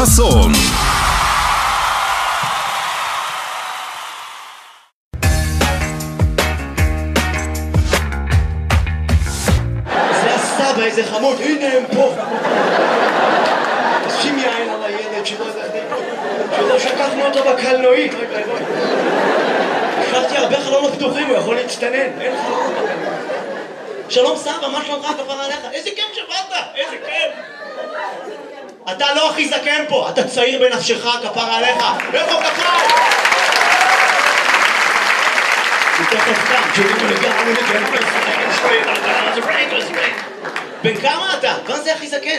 חסון. זה הסבא, איזה חמוד, הנה הם פה. שים יין על הילד שלא שקחנו אותו בקלנועית. השארתי הרבה חלונות פתוחים, הוא יכול להצטנן, אין חלונות בקלנועית. שלום סבא, מה שלומך כפרה עליך? איזה כיף שבאת, איזה כיף. אתה לא הכי זקן פה, אתה צעיר בנפשך, כפרה עליך. איפה כפרה? הוא תכף קם, בן כמה אתה? כאן זה הכי זקן.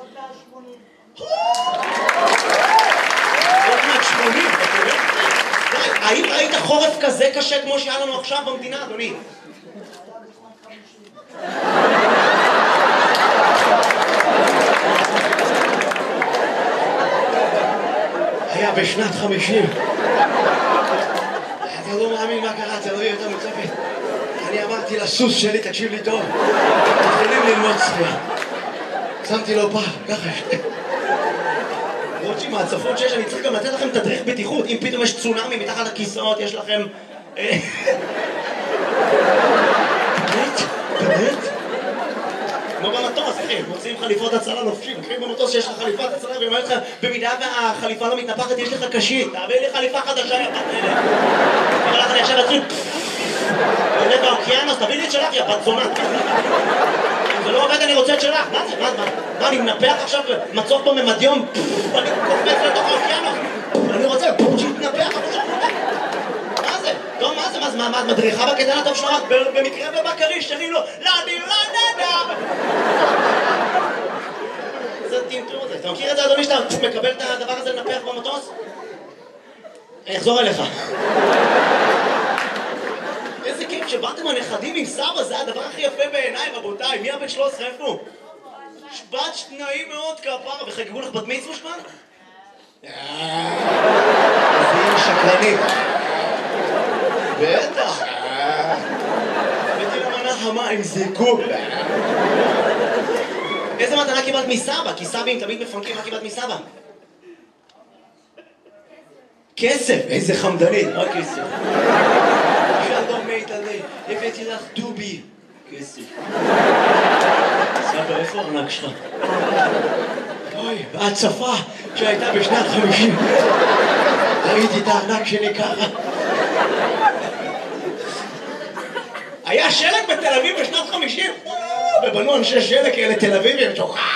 האם ראית חורף כזה קשה כמו שהיה לנו עכשיו במדינה, אדוני? היה בשנת 50. אתה לא מאמין מה קרה, אתה לא יהיה יותר מצפת. אני אמרתי לסוס שלי, תקשיב לי טוב, יכולים ללמוד שחייה. שמתי לו פעם, ככה למרות שעם ההצפות שיש, אני צריך גם לתת לכם תדריך בטיחות. אם פתאום יש צונאמי מתחת לכיסאות, יש לכם... באמת? כמו במטוס, אחי, מוצאים חליפות הצלה לובשים. אחי, במטוס שיש לך חליפת הצלה, ואני אומר לך, במידה והחליפה לא מתנפחת, יש לך קשית. תעביר לי חליפה חדשה, יא בת אלה. אבל לך אני עכשיו אתחיל... עולה באוקיינוס, תביא לי את שלך, יא בת זונה. אם זה לא עובד, אני רוצה את שלך. מה זה? מה, אני מנפח עכשיו מצוף בממדיום? אני קופץ לתוך האוקיינוס. אני רוצה שיתנפח. מה זה? טוב, מה את מדריכה בקטן הטוב שלך? במקרה ובקריש, שרים לו, לדי, לדה. זה טינטור הזה. אתה מכיר את זה, אדוני, שאתה מקבל את הדבר הזה לנפח במטוס? אני אחזור אליך. איזה כיף שבאתם הנכדים עם סבא, זה הדבר הכי יפה בעיניי, רבותיי. מי הבן 13, איפה? שבת שניים מאוד כפרה, וחגגו לך בת מצווה שמן? איזה אימא שקרנית. בטח. הבאתי למנה חמה עם זיקוק. איזה מתנה קיבלת מסבא? כי סבים תמיד מפנקים, מה קיבלת מסבא? כסף, איזה חמדנית, רק כסף. שלום מיטלי, הבאתי לך דובי. כסף. סבא, איפה הארנק שלך? אוי, בהצפה שהייתה בשנת 50. ראיתי את הארנק שלי ככה. היה שלג בתל אביב בשנת 50. ובנו אנשי שלג כאלה תל אביבים.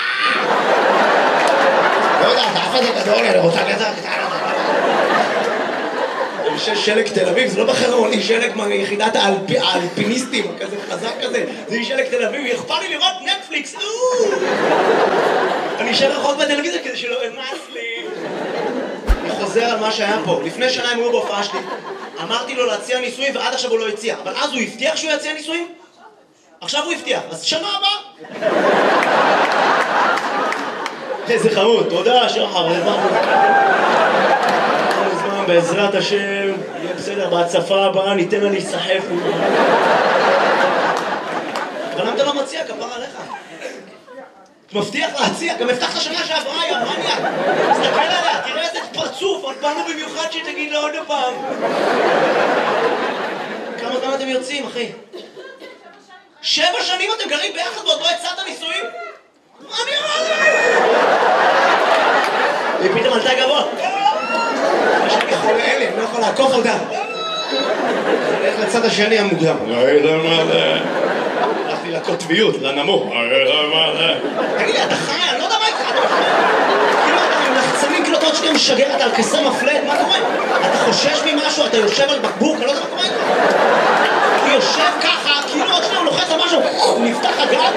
לא יודע, אתה אף אחד גדול, אני רוצה גזר קטן. אנשי שלג תל אביב, זה לא בחרון, היא שלג מיחידת האלפיניסטים, כזה חזק כזה. זה היא שלג תל אביב, אכפת לי לראות נטפליקס. אני אשאר רחוק בטלוויזיה כדי שלא אמס לי. אני חוזר על מה שהיה פה. לפני שנה הם היו בהופעה שלי. אמרתי לו להציע ניסויים ועד עכשיו הוא לא הציע. אבל אז הוא הבטיח שהוא יציע ניסויים? עכשיו הוא הבטיח. אז שנה הבאה. איזה חמוד. תודה, שחר. בעזרת השם, יהיה בסדר, בהצפה הבאה ניתן לה להיסחף. אבל למה אתה לא מציע, כפרה עליך? מבטיח להציע, גם הבטחת שנה שעברה, יא מניאק. תסתכל עליה, תראה איזה פרצוף, עוד באנו במיוחד שתגיד לה עוד פעם. כמה זמן אתם יוצאים, אחי? 7 שנים אתם גרים ביחד ועוד לא הצעת נישואים? מה אני אומר? היא פתאום עלתה גבוה. יש לי חולה אלה, אני לא יכול לעקוף אותה. אני הולך לצד השני המוקדם. הלכתי לקוטביות, לנמוך. תגיד לי, אתה חי? אני לא יודע מה איתך. כאילו אתה עם לחצנים, כאילו אתה עוד שנייה משגר, אתה על כסר מפלט, מה קורה? אתה חושש ממשהו, אתה יושב על בקבוק, אני לא יודע מה קורה איתך. הוא יושב ככה, כאילו עוד שנייה הוא לוחץ על משהו, הוא נפתח הגג.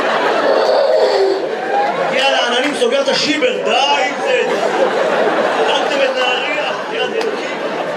הגיע לעננים, סוגר את השיבר, די עם זה. חלקתם את נהריה, יד אלוקים.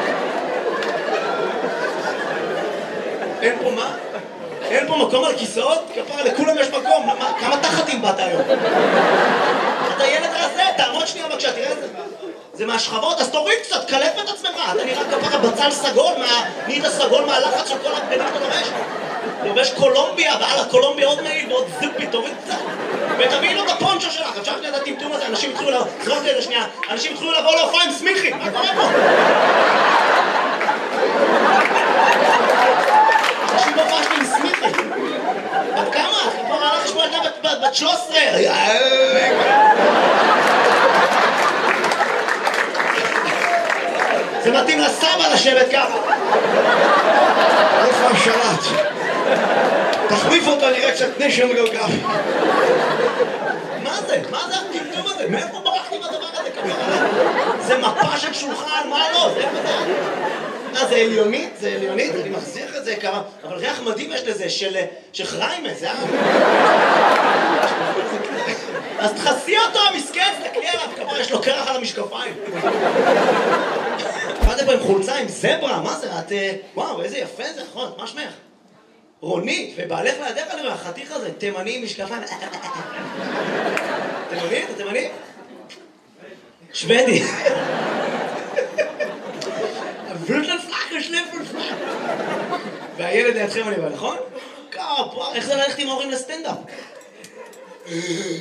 אין פה מה? אין פה מקום על כיסאות? כפרה, לכולם יש מקום. כמה תחתים באת היום? אתה ילד רזה, תעמוד שנייה בבקשה, תראה את זה. זה מהשכבות, אז תוריד קצת, קלף את עצמך. אתה נראה כפרה בצל סגול, נהיית סגול מהלחץ של כל הבגדים שאתה לובש. לובש קולומביה, ועל הקולומביה עוד מעיל ועוד זיפי, תוריד קצת. ותביאי לו את הפונצ'ו שלך. אפשר שנייה את הטמטום הזה, אנשים התחילו לבוא, זרוק את זה שנייה, אנשים התחילו לבוא להופעה עם סמיכי. מה קורה פה? אנשים בהופעה שלי עם סמיכי. בת כמה? כפרה הלך לשמוע ילדה בת 13. זה מתאים לסבא לשבת ככה. איפה השלט? תחליף אותו, נראה קצת נשם גאוגרפי. מה זה? מה זה הטמטום הזה? מאיפה ברחתי בדבר הזה כפרה? זה מפה של שולחן, מה לא? זה איפה זה? זה עליונית? זה עליונית? אני מחזיר את זה כמה... אבל ריח מדהים יש לזה, של חריימה, זה אז תחסי אותו, המסכן, תקלי עליו, כפרה, יש לו קרח על המשקפיים. באתם פה עם חולצה, עם זברה, מה זה? את... וואו, איזה יפה זה, נכון, מה שמך? רונית, ובעלך לידך אני רואה, החתיך הזה, תימני, משקפיים. תימני? אתה תימני? שוודי. והילד לידכם אני בא, נכון? כפה, איך זה ללכת עם ההורים לסטנדאפ? איך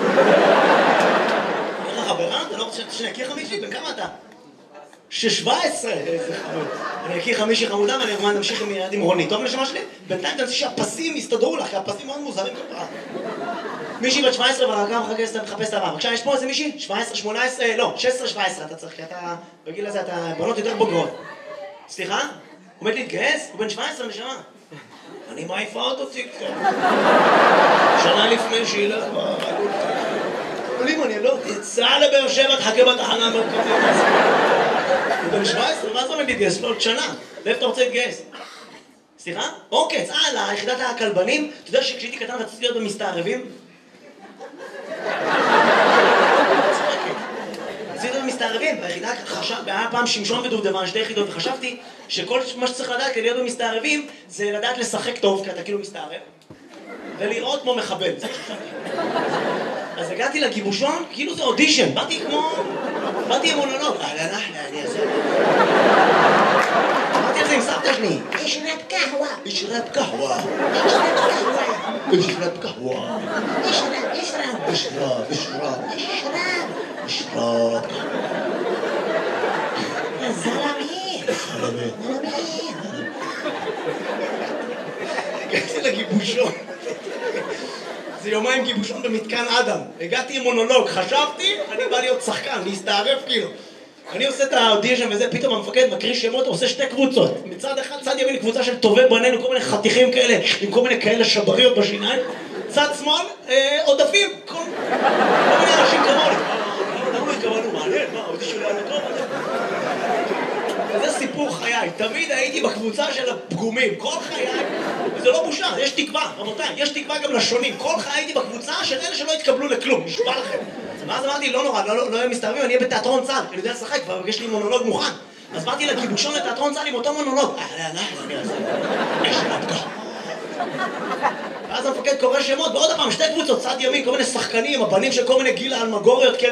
החברה? אתה לא רוצה שאני אכיר לך מישהי? בן כמה אתה? 17! איזה חמוד. אני אכיר לך מישהי חמודה ואני אגמר נמשיך עם רונית. טוב נשמה שלי? בינתיים תנסי שהפסים יסתדרו לך, כי הפסים מאוד מוזרים כפרה. מישהי בת 17 והרגע מחפש את הבא. בבקשה, יש פה איזה מישהי? 17, 18, לא, 16, 17 אתה צריך, כי אתה, בגיל הזה אתה בנות יותר בוגרות. סליחה? הוא עומד להתגייס? הוא בן 17 נשמה. אני מעיפה אותו קצת. שנה לפני שילך אבל אם אני לא תצא לבאר שבע, תחכה בתחנה המרכזית. הוא בן 17, מה זה עומד להתגייס? לא, עוד שנה. לאיפה אתה רוצה להתגייס? סליחה? אוקיי, צאה ליחידת הכלבנים. אתה יודע שכשהייתי קטן רציתי להיות במסתערבים? רציתי להיות במסתערבים. ביחידה היה פעם שמשון ודובדבן, 2 יחידות, וחשבתי שכל מה שצריך לדעת כדי להיות במסתערבים זה לדעת לשחק טוב, כי אתה כאילו מסתערב, ולראות כמו מחבל. אז הגעתי לגיבושון, כאילו זה אודישן, באתי עם מונולוג. אהלן, אני אעשה. אמרתי על זה עם סבתא שלי. אשרת קהווה. אשרת קהווה. אשרת קהווה. אשרת. זלמי. הגעתי לגיבושון. זה יומיים גיבושון במתקן אדם. הגעתי עם מונולוג, חשבתי, אני בא להיות שחקן, להסתערף כאילו. אני עושה את האודישן וזה, פתאום המפקד מקריא שמות, עושה 2 קבוצות. מצד אחד, צד ימין קבוצה של טובי בנינו, כל מיני חתיכים כאלה, עם כל מיני כאלה שבריות בשיניים. צד שמאל, עודפים, כל מיני אנשים כמוני. למה לא התכוונו? מעניין, מה, האודישן היה טוב? זה סיפור חיי, תמיד הייתי בקבוצה של הפגומים, כל חיי, וזה לא בושה, יש תקווה, רבותיי, יש תקווה גם לשונים, כל חיי הייתי בקבוצה של אלה שלא התקבלו לכלום, נשבע לכם. ואז אמרתי, לא נורא, לא יהיה מסתערבים, אני אהיה בתיאטרון צה"ל, אני יודע לשחק, כבר יש לי מונולוג מוכן. אז באתי לגיבושון לתיאטרון צה"ל עם אותו מונולוג. ואז המפקד קורא שמות, ועוד הפעם 2 קבוצות, צד ימין, כל מיני שחקנים, הבנים של כל מיני גילה אלמגוריות,